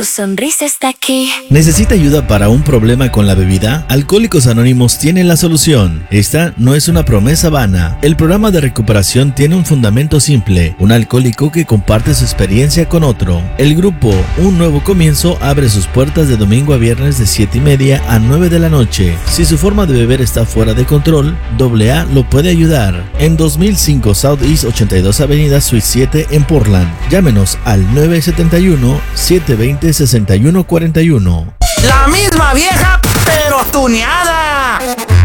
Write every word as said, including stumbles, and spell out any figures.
Tu sonrisa está aquí. ¿Necesita ayuda para un problema con la bebida? Alcohólicos Anónimos tiene la solución. Esta no es una promesa vana. El programa de recuperación tiene un fundamento simple: un alcohólico que comparte su experiencia con otro. El grupo Un Nuevo Comienzo abre sus puertas de domingo a viernes de siete y media a nueve de la noche. Si su forma de beber está fuera de control, doble A lo puede ayudar. En dos mil cinco Southeast ochenta y dos Avenida Suite siete en Portland. Llámenos al nueve siete uno, siete dos cero, seis uno cuatro uno. La misma vieja, pero tuneada.